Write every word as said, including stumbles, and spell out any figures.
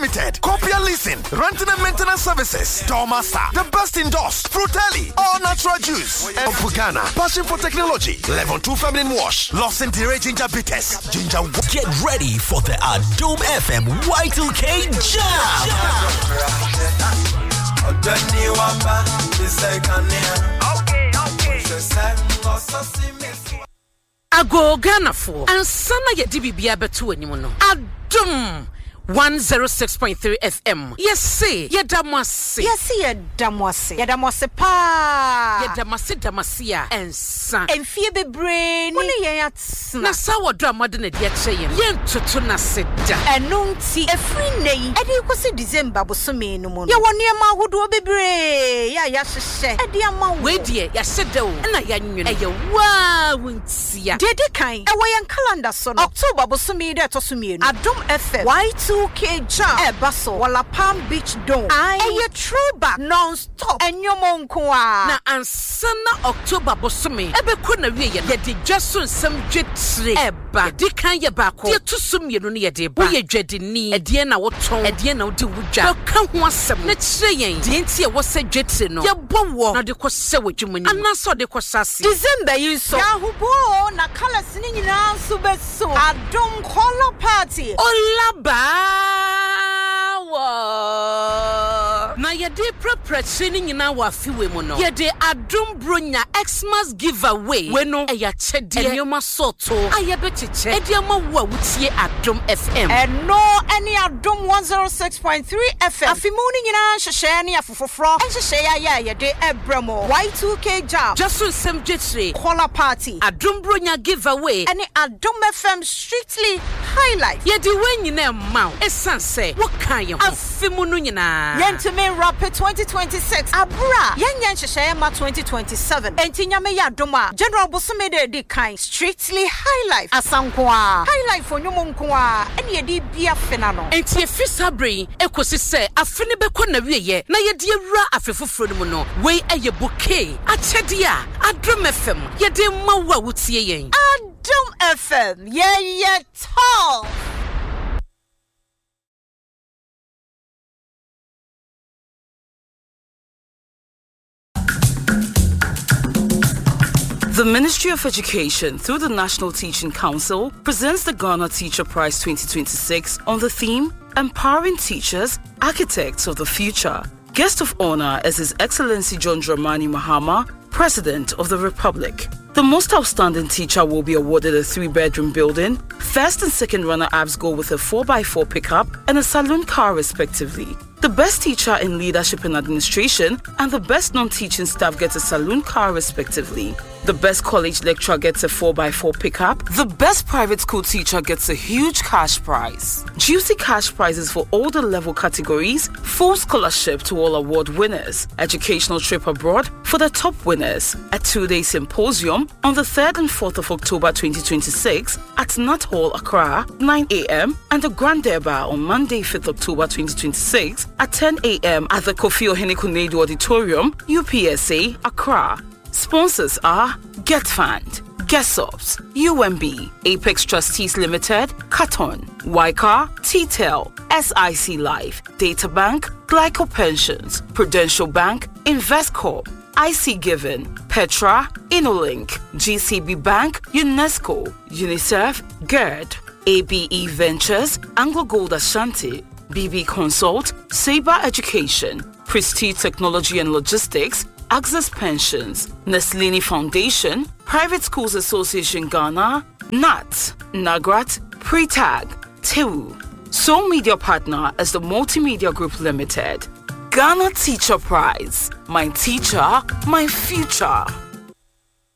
Limited. Copia leasing, renting and maintenance services. Dormaster, the best in DOS, Fratelli, all natural juice. And Pugana, passion for technology. Level two feminine wash. Lost in Ray Ginger Bitters. Ginger. Get ready for the Adom F M Y two K Jam. Ago Ghana for and sana ya D B B abeto animu Adom one oh six point three F M. Yes, say, Yadamasi. Yes, see, Yadamasi. Yadamasi pa. Yadamasi Damasia and son. And fear be brain. When you yat. Nasawa drama than a dear chain. Yen tutuna sit. And no tea a free nay. And you could see December was so mean no more. You want near my wood will be brave. Ya, yes, she. A dear man. Wait, dear, ya said though. And I yan you. Wow, won't see ya. Did it kind. Away and calendar son. October was so me that was me. Adom F M. Y two K Jam. E basso. Walla Palm Beach Dome. Aye. And you throwback non-stop. And your monkwa. Na ansana October bosumi. Ebe kuna wiye. Yedi jasun some jetri. Eba. Di kan ye bako. Di tusum ye no ni yedi ba. Uye jedi ni. Ediye na woton. Ediye na udi wuja. Beka huasem. Ne chire yen. Di enti ye wase jetri no. Ye bowo. Na de kwa se wajumuni. Anaso de kwa sasi. December yuso. Ya hubo na kala sini nina subeso. Adom color party. Olaba. Na yede preparation nyina wa fiwe mu no yede Adom Bronya Xmas giveaway we no eya chede enyoma soto ayebetiche ediama wo wutie Adom F M and no any Adom one oh six point three F M afimuni nyina hwehwe ne afofofro enhwehwe ya ya yede ebramo Y two K Jam just so sem jetre color party Adom Bronya giveaway and Adom F M strictly highlight yede we nyina ma esanse wo kan ye ho afimunu nyina yentime rapid twenty twenty-six abra yenyen hwehwe ma twenty twenty-seven entinyame ya doma general bosomede de kind strictly highlight asankoa highlight for nyomonkoa ene yede bia fena no enti efisabre ekosi se afene beko na wieye na yede awura afefoforo mu no we eye bouquet achede a Adom F M yede mawa wutie yen Adom F M yeah yeah tall. The Ministry of Education, through the National Teaching Council, presents the Ghana Teacher Prize twenty twenty-six on the theme, Empowering Teachers, Architects of the Future. Guest of honor is His Excellency John Dramani Mahama, President of the Republic. The most outstanding teacher will be awarded a three-bedroom building. First and second runner-ups go with a four by four pickup and a saloon car respectively. The best teacher in leadership and administration and the best non-teaching staff gets a saloon car respectively. The best college lecturer gets a four by four pickup. The best private school teacher gets a huge cash prize. Juicy cash prizes for all the level categories. Full scholarship to all award winners. Educational trip abroad for the top winners. A two-day symposium on the third and fourth of October twenty twenty-six at Nat Hall, Accra, nine a.m. and the Grand Deba on Monday, fifth of October twenty twenty-six at ten a.m. at the Kofi Ohene Kunedu Auditorium, U P S A, Accra. Sponsors are GetFund, GetSops, U M B, Apex Trustees Limited, Caton, Wycar, T-Tel, S I C Life, Databank, Glyco Pensions, Prudential Bank, Investcorp, I C Given, Petra, Inolink, G C B Bank, UNESCO, UNICEF, GERD, A B E Ventures, Anglo Gold Ashanti, B B Consult, Sabre Education, Prestige Technology and Logistics, Access Pensions, Neslini Foundation, Private Schools Association Ghana, N A T, Nagrat, Pretag, Tewu. Sole Media Partner is the Multimedia Group Limited. Ghana Teacher Prize. My teacher, my future.